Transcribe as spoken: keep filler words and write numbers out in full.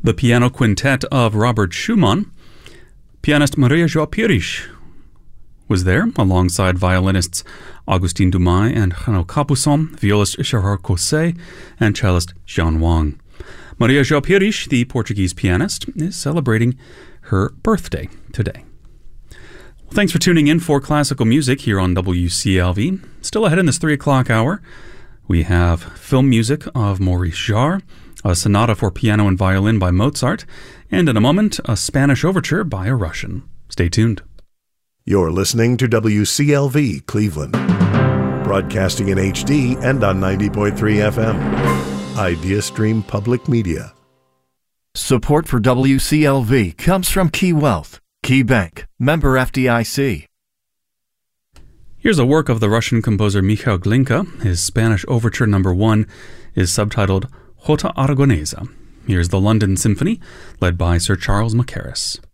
The piano quintet of Robert Schumann. Pianist Maria João Pires was there, alongside violinists Augustin Dumay and Renaud Capuçon, violist Gerard Cosset, and cellist Jean Wang. Maria João Pires, the Portuguese pianist, is celebrating her birthday today. Well, thanks for tuning in for classical music here on W C L V. Still ahead in this three o'clock hour, we have film music of Maurice Jarre, a sonata for piano and violin by Mozart, and in a moment, a Spanish overture by a Russian. Stay tuned. You're listening to W C L V Cleveland, broadcasting in H D and on ninety point three F M. IdeaStream Public Media. Support for W C L V comes from Key Wealth, Key Bank, member F D I C. Here's a work of the Russian composer Mikhail Glinka. His Spanish overture number one is subtitled Jota Aragonesa. Here's the London Symphony, led by Sir Charles Mackerras.